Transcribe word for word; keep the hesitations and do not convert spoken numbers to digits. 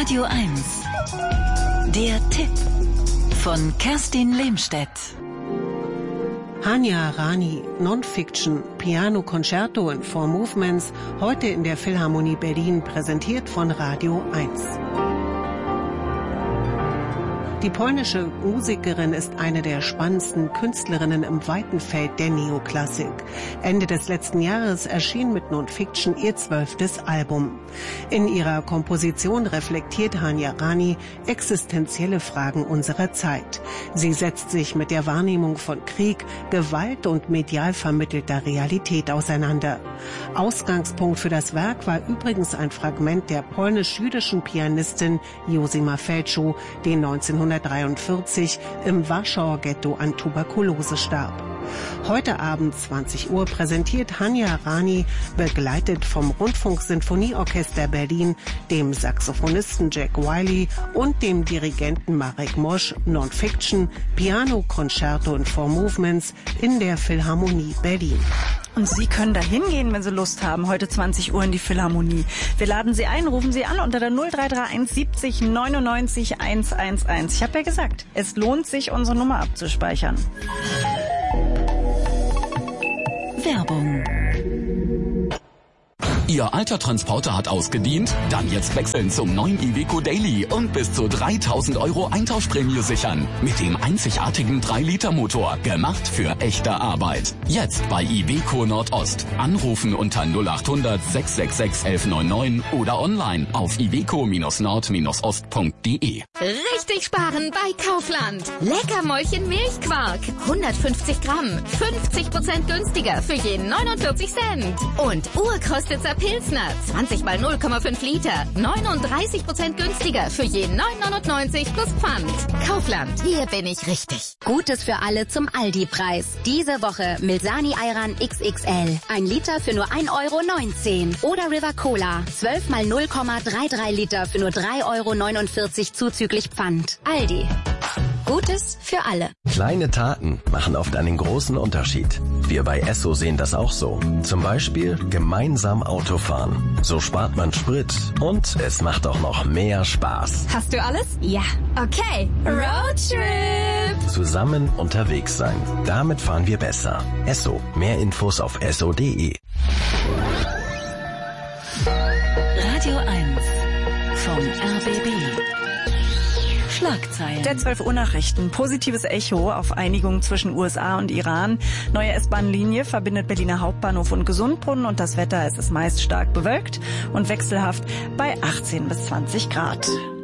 Radio eins. Der Tipp von Kerstin Lehmstedt. Hanya Rani, Non-Fiction, Piano Concerto in Four Movements, heute in der Philharmonie Berlin, präsentiert von Radio eins. Die polnische Musikerin ist eine der spannendsten Künstlerinnen im weiten Feld der Neoklassik. Ende des letzten Jahres erschien mit Non-Fiction ihr zwölftes Album. In ihrer Komposition reflektiert Hanya Rani existenzielle Fragen unserer Zeit. Sie setzt sich mit der Wahrnehmung von Krieg, Gewalt und medial vermittelter Realität auseinander. Ausgangspunkt für das Werk war übrigens ein Fragment der polnisch-jüdischen Pianistin Josima Feldschuh, die neunzehnhundertdreiundvierzig im Warschauer Ghetto an Tuberkulose starb. Heute Abend zwanzig Uhr präsentiert Hanya Rani, begleitet vom Rundfunk-Sinfonieorchester Berlin, dem Saxophonisten Jack Wiley und dem Dirigenten Marek Mosch, Non-Fiction, Piano Concerto in Four Movements in der Philharmonie Berlin. Und Sie können da hingehen, wenn Sie Lust haben, heute zwanzig Uhr in die Philharmonie. Wir laden Sie ein, rufen Sie an unter der null drei drei eins siebzig neunundneunzig hundertelf. Ich habe ja gesagt, es lohnt sich, unsere Nummer abzuspeichern. Werbung. Ihr alter Transporter hat ausgedient? Dann jetzt wechseln zum neuen Iveco Daily und bis zu dreitausend Euro Eintauschprämie sichern. Mit dem einzigartigen drei Liter Motor. Gemacht für echte Arbeit. Jetzt bei Iveco Nordost. Anrufen unter null acht hundert sechs sechs sechs elf neun neun oder online auf iveco nord ost punkt de. Richtig sparen bei Kaufland. Leckermäulchen Milchquark. hundertfünfzig Gramm. fünfzig Prozent günstiger für jeden neunundvierzig Cent. Und Urkrostitzer Pilsner, zwanzig mal null Komma fünf Liter, neununddreißig Prozent günstiger für jeden neun neunundneunzig plus Pfand. Kaufland, hier bin ich richtig. Gutes für alle zum Aldi-Preis. Diese Woche Milsani Ayran X X L. Ein Liter für nur ein Euro neunzehn. Oder River Cola, zwölf mal null Komma dreiunddreißig Liter für nur drei Euro neunundvierzig zuzüglich Pfand. Aldi. Gutes für alle. Kleine Taten machen oft einen großen Unterschied. Wir bei Esso sehen das auch so. Zum Beispiel gemeinsam Autofahren. So spart man Sprit und es macht auch noch mehr Spaß. Hast du alles? Ja. Okay. Roadtrip. Zusammen unterwegs sein. Damit fahren wir besser. Esso. Mehr Infos auf esso punkt de. Radio eins vom R B B. Schlagzeilen. Der zwölf Uhr Nachrichten. Positives Echo auf Einigung zwischen U S A und Iran. Neue S-Bahn-Linie verbindet Berliner Hauptbahnhof und Gesundbrunnen und das Wetter, es ist meist stark bewölkt und wechselhaft bei achtzehn bis zwanzig Grad.